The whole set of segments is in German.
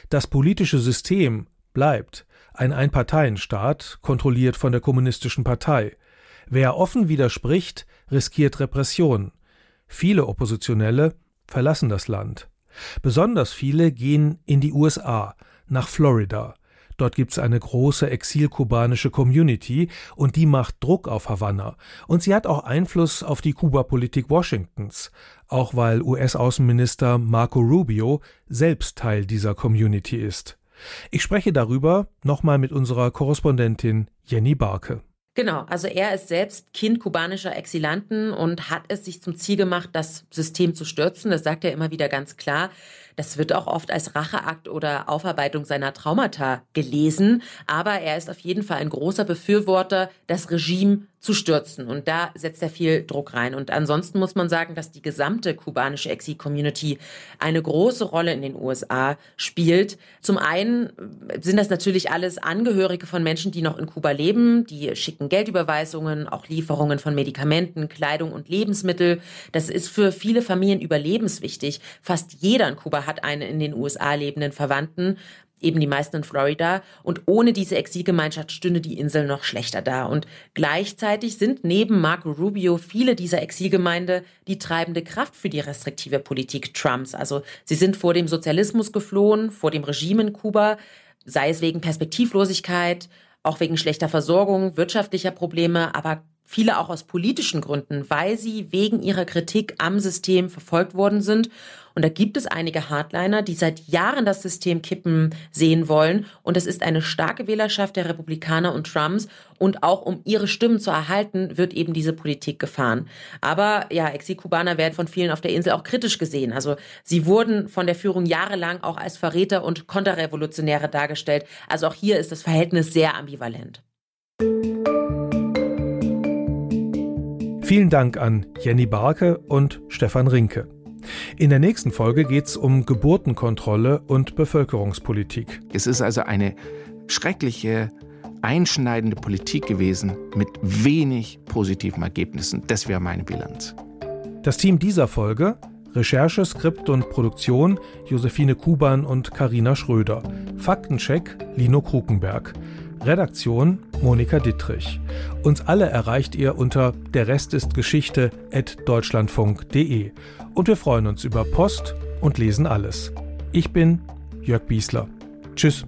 Das politische System bleibt ein Einparteienstaat, kontrolliert von der Kommunistischen Partei. Wer offen widerspricht, riskiert Repression. Viele Oppositionelle verlassen das Land. Besonders viele gehen in die USA, nach Florida. Dort gibt es eine große exilkubanische Community und die macht Druck auf Havanna. Und sie hat auch Einfluss auf die Kuba-Politik Washingtons, auch weil US-Außenminister Marco Rubio selbst Teil dieser Community ist. Ich spreche darüber nochmal mit unserer Korrespondentin Jenny Barke. Genau, also er ist selbst Kind kubanischer Exilanten und hat es sich zum Ziel gemacht, das System zu stürzen. Das sagt er immer wieder ganz klar. Das wird auch oft als Racheakt oder Aufarbeitung seiner Traumata gelesen. Aber er ist auf jeden Fall ein großer Befürworter, das Regime zu stürzen. Und da setzt er viel Druck rein. Und ansonsten muss man sagen, dass die gesamte kubanische Exil-Community eine große Rolle in den USA spielt. Zum einen sind das natürlich alles Angehörige von Menschen, die noch in Kuba leben. Die schicken Geldüberweisungen, auch Lieferungen von Medikamenten, Kleidung und Lebensmittel. Das ist für viele Familien überlebenswichtig. Fast jeder in Kuba hat einen in den USA lebenden Verwandten, eben die meisten in Florida. Und ohne diese Exilgemeinschaft stünde die Insel noch schlechter da. Und gleichzeitig sind neben Marco Rubio viele dieser Exilgemeinde die treibende Kraft für die restriktive Politik Trumps. Also sie sind vor dem Sozialismus geflohen, vor dem Regime in Kuba, sei es wegen Perspektivlosigkeit, auch wegen schlechter Versorgung, wirtschaftlicher Probleme, aber viele auch aus politischen Gründen, weil sie wegen ihrer Kritik am System verfolgt worden sind. Und da gibt es einige Hardliner, die seit Jahren das System kippen sehen wollen. Und es ist eine starke Wählerschaft der Republikaner und Trumps. Und auch um ihre Stimmen zu erhalten, wird eben diese Politik gefahren. Aber ja, Exilkubaner werden von vielen auf der Insel auch kritisch gesehen. Also sie wurden von der Führung jahrelang auch als Verräter und Konterrevolutionäre dargestellt. Also auch hier ist das Verhältnis sehr ambivalent. Vielen Dank an Jenny Barke und Stefan Rinke. In der nächsten Folge geht es um Geburtenkontrolle und Bevölkerungspolitik. Es ist also eine schreckliche, einschneidende Politik gewesen mit wenig positiven Ergebnissen. Das wäre meine Bilanz. Das Team dieser Folge: Recherche, Skript und Produktion Josephine Kuban und Carina Schröder. Faktencheck Lino Krukenberg. Redaktion Monika Dittrich. Uns alle erreicht ihr unter derrestistgeschichte@deutschlandfunk.de. Und wir freuen uns über Post und lesen alles. Ich bin Jörg Biesler. Tschüss.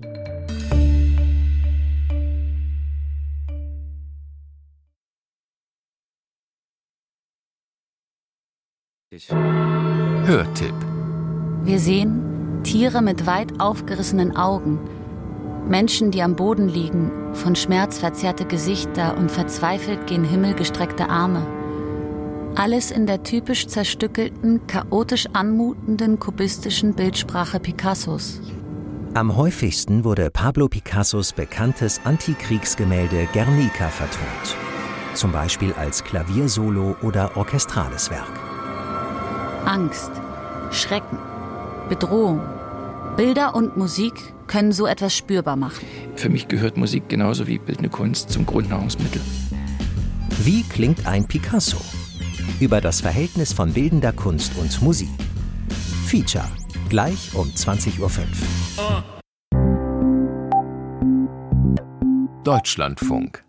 Hörtipp. Wir sehen Tiere mit weit aufgerissenen Augen, Menschen, die am Boden liegen, von Schmerz verzerrte Gesichter und verzweifelt gen Himmel gestreckte Arme. Alles in der typisch zerstückelten, chaotisch anmutenden kubistischen Bildsprache Picassos. Am häufigsten wurde Pablo Picassos bekanntes Antikriegsgemälde Guernica vertont. Zum Beispiel als Klaviersolo oder orchestrales Werk. Angst, Schrecken, Bedrohung. Bilder und Musik können so etwas spürbar machen. Für mich gehört Musik genauso wie bildende Kunst zum Grundnahrungsmittel. Wie klingt ein Picasso? Über das Verhältnis von bildender Kunst und Musik. Feature, gleich um 20:05 Uhr. Deutschlandfunk.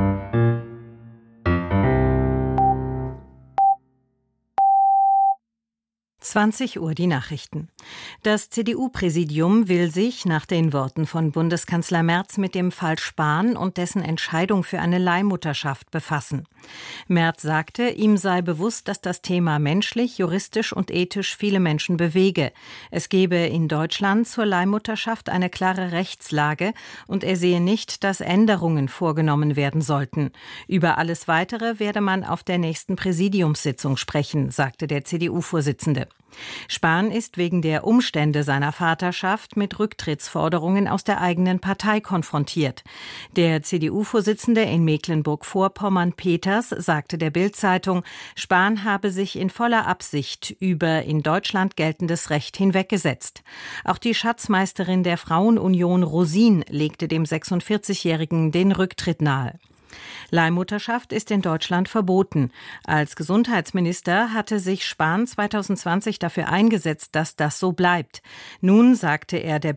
20 Uhr die Nachrichten. Das CDU-Präsidium will sich nach den Worten von Bundeskanzler Merz mit dem Fall Spahn und dessen Entscheidung für eine Leihmutterschaft befassen. Merz sagte, ihm sei bewusst, dass das Thema menschlich, juristisch und ethisch viele Menschen bewege. Es gebe in Deutschland zur Leihmutterschaft eine klare Rechtslage und er sehe nicht, dass Änderungen vorgenommen werden sollten. Über alles Weitere werde man auf der nächsten Präsidiumssitzung sprechen, sagte der CDU-Vorsitzende. Spahn ist wegen der Umstände seiner Vaterschaft mit Rücktrittsforderungen aus der eigenen Partei konfrontiert. Der CDU-Vorsitzende in Mecklenburg-Vorpommern Peters sagte der Bild-Zeitung, Spahn habe sich in voller Absicht über in Deutschland geltendes Recht hinweggesetzt. Auch die Schatzmeisterin der Frauenunion Rosin legte dem 46-Jährigen den Rücktritt nahe. Leihmutterschaft ist in Deutschland verboten. Als Gesundheitsminister hatte sich Spahn 2020 dafür eingesetzt, dass das so bleibt. Nun sagte er der